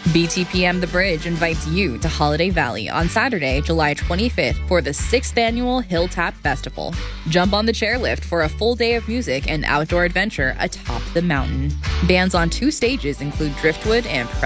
BTPM The Bridge invites you to Holiday Valley on Saturday, July 25th for the 6th annual Hilltap Festival. Jump on the chairlift for a full day of music and outdoor adventure atop the mountain. Bands on 2 stages include Driftwood and